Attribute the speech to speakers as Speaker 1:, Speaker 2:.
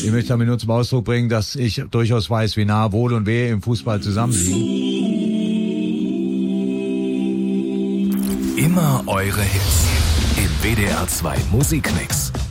Speaker 1: Ich möchte damit nur zum Ausdruck bringen, dass ich durchaus weiß, wie nah Wohl und Wehe im Fußball zusammenliegen.
Speaker 2: Immer eure Hits im WDR 2 Musikmix.